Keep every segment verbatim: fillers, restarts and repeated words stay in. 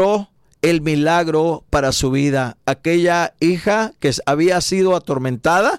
el milagro para su vida. Aquella hija que había sido atormentada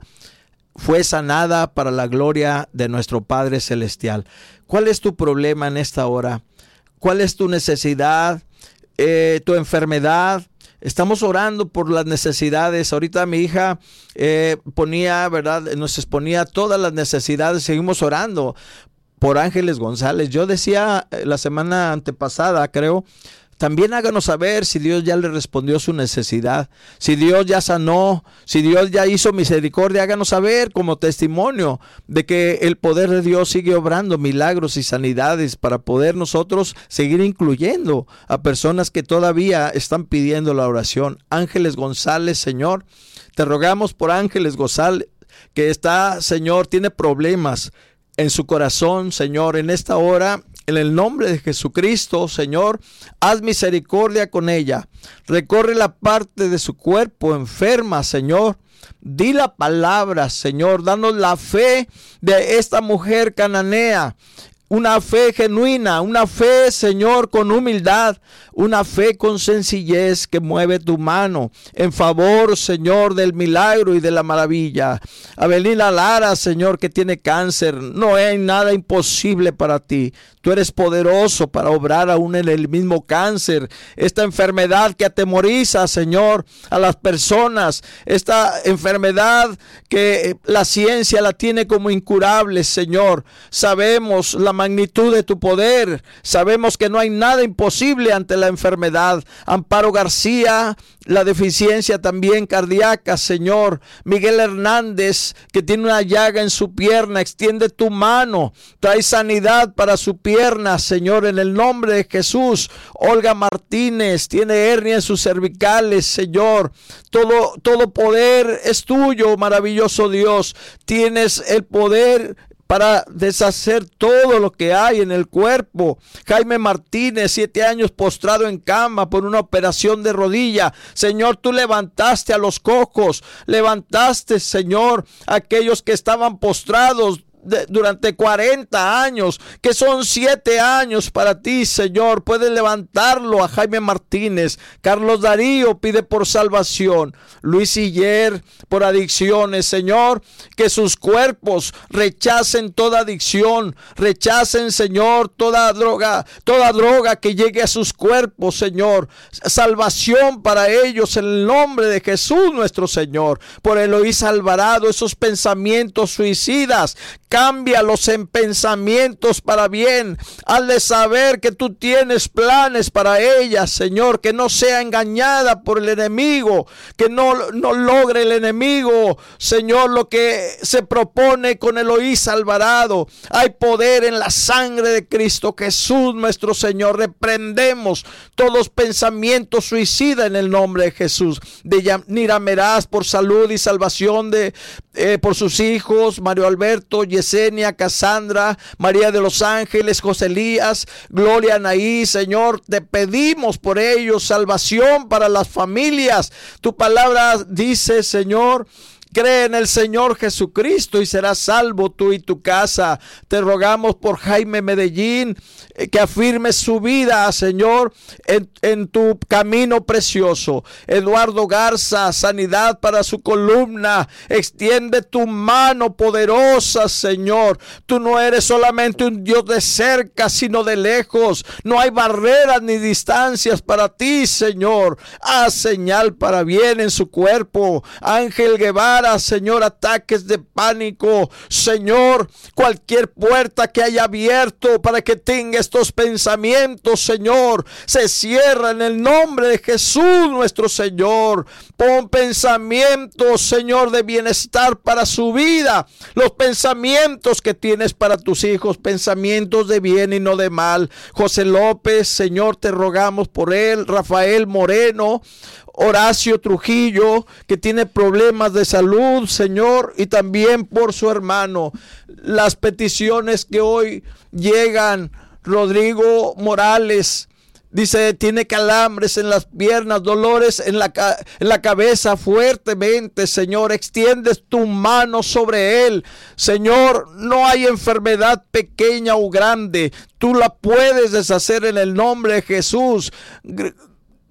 fue sanada para la gloria de nuestro Padre Celestial. ¿Cuál es tu problema en esta hora? ¿Cuál es tu necesidad? Eh, ¿Tu enfermedad? Estamos orando por las necesidades. Ahorita mi hija eh, ponía, ¿verdad? Nos exponía todas las necesidades. Seguimos orando por Ángeles González. Yo decía la semana antepasada, creo, también háganos saber si Dios ya le respondió su necesidad, si Dios ya sanó, si Dios ya hizo misericordia. Háganos saber como testimonio de que el poder de Dios sigue obrando milagros y sanidades para poder nosotros seguir incluyendo a personas que todavía están pidiendo la oración. Ángeles González, Señor, te rogamos por Ángeles González, que está, Señor, tiene problemas en su corazón, Señor, en esta hora. En el nombre de Jesucristo, Señor, haz misericordia con ella. Recorre la parte de su cuerpo enferma, Señor. Di la palabra, Señor. Danos la fe de esta mujer cananea. Una fe genuina, una fe, Señor, con humildad, una fe con sencillez que mueve tu mano en favor, Señor, del milagro y de la maravilla. Abelina Lara, Señor, que tiene cáncer, no hay nada imposible para ti. Tú eres poderoso para obrar aún en el mismo cáncer. Esta enfermedad que atemoriza, Señor, a las personas. Esta enfermedad que la ciencia la tiene como incurable, Señor. Sabemos la magnitud de tu poder. Sabemos que no hay nada imposible ante la enfermedad. Amparo García, la deficiencia también cardíaca, Señor. Miguel Hernández, que tiene una llaga en su pierna. Extiende tu mano. Trae sanidad para su pierna. Pierna, Señor, en el nombre de Jesús. Olga Martínez tiene hernia en sus cervicales, Señor. Todo, todo poder es tuyo, maravilloso Dios. Tienes el poder para deshacer todo lo que hay en el cuerpo. Jaime Martínez, siete años postrado en cama por una operación de rodilla. Señor, tú levantaste a los cojos, levantaste, Señor, a aquellos que estaban postrados De, durante cuarenta años, que son siete años para ti, Señor. Puedes levantarlo a Jaime Martínez. Carlos Darío pide por salvación. Luis Siller por adicciones, Señor, que sus cuerpos rechacen toda adicción, rechacen, Señor, toda droga, toda droga que llegue a sus cuerpos, Señor. Salvación para ellos en el nombre de Jesús nuestro Señor. Por Eloísa Alvarado, esos pensamientos suicidas, cámbialos en pensamientos para bien. Hazle saber que tú tienes planes para ella, Señor. Que no sea engañada por el enemigo. Que no, no logre el enemigo, Señor, lo que se propone con Eloísa Alvarado. Hay poder en la sangre de Cristo Jesús nuestro Señor. Reprendemos todos pensamientos suicidas en el nombre de Jesús. De Yanira Meraz por salud y salvación de, eh, por sus hijos, Mario Alberto, Yesenia, Cassandra, María de los Ángeles, José Elías, Gloria Anaí. Señor, te pedimos por ellos salvación para las familias. Tu palabra dice, Señor, cree en el Señor Jesucristo y serás salvo tú y tu casa. Te rogamos por Jaime Medellín, eh, que afirme su vida, Señor, en, en tu camino precioso. Eduardo Garza, sanidad para su columna. Extiende tu mano poderosa, Señor. Tú no eres solamente un Dios de cerca, sino de lejos. No hay barreras ni distancias para ti, Señor. Haz señal para bien en su cuerpo. Ángel Guevara, Señor, ataques de pánico, Señor, cualquier puerta que haya abierto para que tenga estos pensamientos, Señor, se cierra en el nombre de Jesús nuestro Señor. Pon pensamientos, Señor, de bienestar para su vida, los pensamientos que tienes para tus hijos, pensamientos de bien y no de mal. José López, Señor, te rogamos por él. Rafael Moreno, Horacio Trujillo, que tiene problemas de salud, Señor, y también por su hermano. Las peticiones que hoy llegan. Rodrigo Morales dice, tiene calambres en las piernas, dolores en la, en la cabeza fuertemente. Señor, extiendes tu mano sobre él. Señor, no hay enfermedad pequeña o grande. Tú la puedes deshacer en el nombre de Jesús.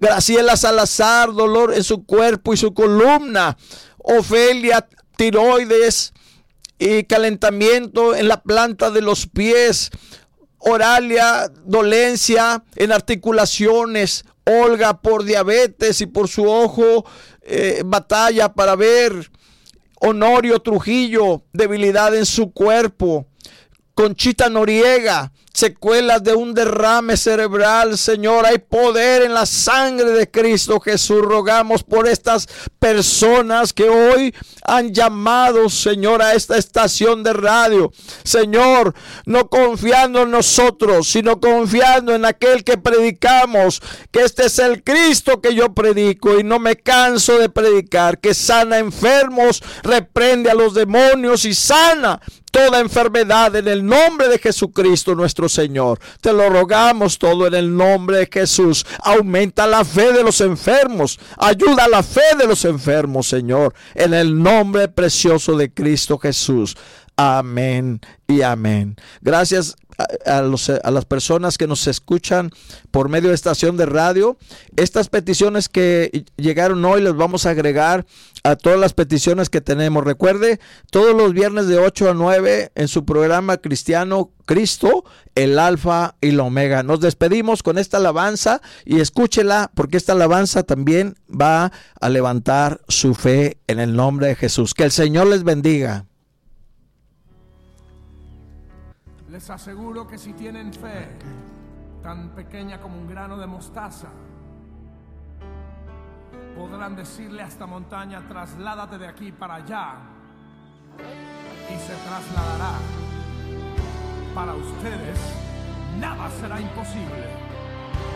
Graciela Salazar, dolor en su cuerpo y su columna. Ofelia, tiroides y calentamiento en la planta de los pies. Oralia, dolencia en articulaciones. Olga, por diabetes y por su ojo, eh, batalla para ver. Honorio Trujillo, debilidad en su cuerpo. Conchita Noriega, secuelas de un derrame cerebral. Señor, hay poder en la sangre de Cristo Jesús. Rogamos por estas personas que hoy han llamado, Señor, a esta estación de radio. Señor, no confiando en nosotros, sino confiando en aquel que predicamos, que este es el Cristo que yo predico y no me canso de predicar, que sana enfermos, reprende a los demonios y sana toda enfermedad en el nombre de Jesucristo nuestro Señor. Te lo rogamos todo en el nombre de Jesús. Aumenta la fe de los enfermos. Ayuda a la fe de los enfermos, Señor, en el nombre precioso de Cristo Jesús. Amén y amén. Gracias a, a, los, a las personas que nos escuchan por medio de estación de radio. Estas peticiones que llegaron hoy les vamos a agregar a todas las peticiones que tenemos. Recuerde, todos los viernes de ocho a nueve en su programa cristiano Cristo, el Alfa y la Omega. Nos despedimos con esta alabanza y escúchela, porque esta alabanza también va a levantar su fe en el nombre de Jesús. Que el Señor les bendiga. Les aseguro que si tienen fe tan pequeña como un grano de mostaza, podrán decirle a esta montaña: trasládate de aquí para allá, y se trasladará. Para ustedes nada será imposible.